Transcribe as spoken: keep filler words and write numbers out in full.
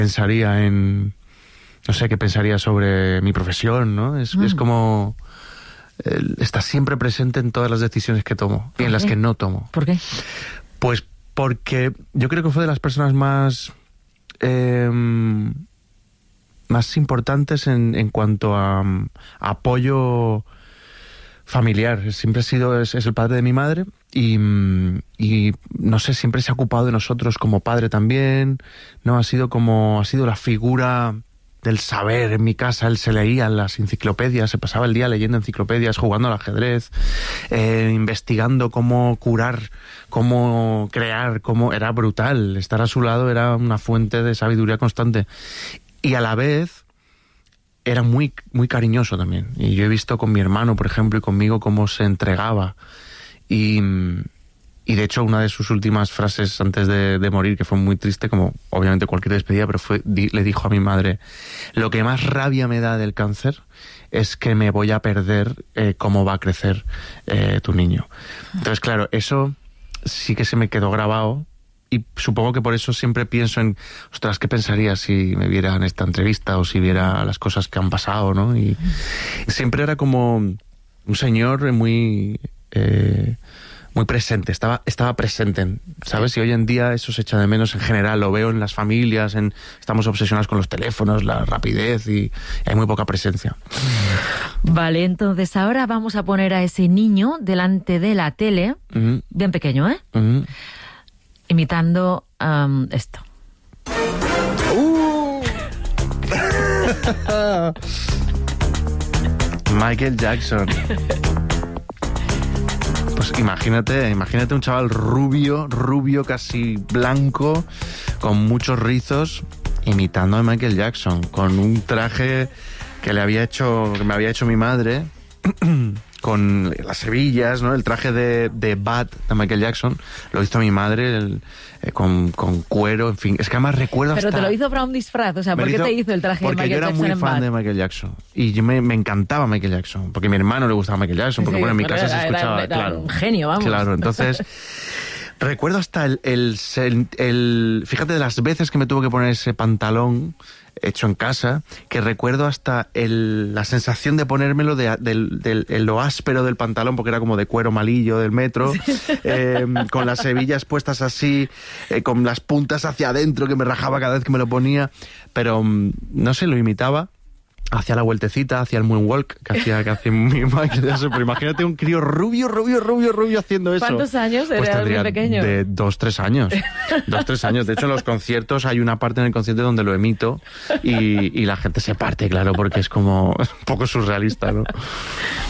pensaría en... No sé, qué pensaría sobre mi profesión, ¿no? Es, mm. es como... Eh, está siempre presente en todas las decisiones que tomo y en las que no tomo. ¿Por qué? Pues porque yo creo que fue de las personas más... Eh, más importantes en, en cuanto a, a apoyo familiar. Siempre ha sido, es, es el padre de mi madre y, y no sé, siempre se ha ocupado de nosotros como padre también, ¿no? Ha sido como, ha sido la figura del saber en mi casa. Él se leía las enciclopedias, se pasaba el día leyendo enciclopedias, jugando al ajedrez, eh, investigando cómo curar, cómo crear, cómo... Era brutal. Estar a su lado era una fuente de sabiduría constante. Y a la vez era muy, muy cariñoso también. Y yo he visto con mi hermano, por ejemplo, y conmigo cómo se entregaba. Y, y de hecho, una de sus últimas frases antes de, de morir, que fue muy triste, como obviamente cualquier despedida, pero fue, di, le dijo a mi madre: lo que más rabia me da del cáncer es que me voy a perder eh, cómo va a crecer eh, tu niño. Entonces, claro, eso sí que se me quedó grabado. Y supongo que por eso siempre pienso en, ostras, ¿qué pensaría si me viera en esta entrevista o si viera las cosas que han pasado, ¿no? Y siempre era como un señor muy eh, muy presente, estaba estaba presente, ¿sabes? Y hoy en día eso se echa de menos en general, lo veo en las familias, en estamos obsesionados con los teléfonos, la rapidez y, y hay muy poca presencia. Vale, entonces ahora vamos a poner a ese niño delante de la tele, uh-huh. bien pequeño, ¿eh? Uh-huh. Imitando um, esto. Uh. Michael Jackson. Pues imagínate, imagínate un chaval rubio, rubio casi blanco, con muchos rizos, imitando a Michael Jackson, con un traje que le había hecho, que me había hecho mi madre. Con las hebillas, ¿no? El traje de, de Bad de Michael Jackson lo hizo mi madre el, eh, con, con cuero, en fin. Es que además recuerdo Pero hasta... te lo hizo para un disfraz, o sea, ¿por qué hizo, te hizo el traje de Michael Jackson? Porque yo era muy fan Bad? de Michael Jackson y yo me, me encantaba Michael Jackson, porque a mi hermano le gustaba Michael Jackson, porque sí, bueno, en mi casa era, se escuchaba, era, era claro. un genio, vamos. Claro, entonces... Recuerdo hasta el, el, el, el... Fíjate de las veces que me tuvo que poner ese pantalón hecho en casa, que recuerdo hasta el, la sensación de ponérmelo de, de, de, de lo áspero del pantalón, porque era como de cuero malillo del metro, eh, con las hebillas puestas así, eh, con las puntas hacia adentro, que me rajaba cada vez que me lo ponía, pero no sé, lo imitaba. Hacía la vueltecita, hacía el moonwalk que hacía, que hacía mi Michael Jackson. Pero imagínate un crío rubio, rubio, rubio, rubio haciendo eso. ¿Cuántos años? Pues era tendría muy pequeño. De dos, tres años. Dos, tres años. De hecho, en los conciertos hay una parte en el concierto donde lo emito y, y la gente se parte, claro, porque es como un poco surrealista, ¿no?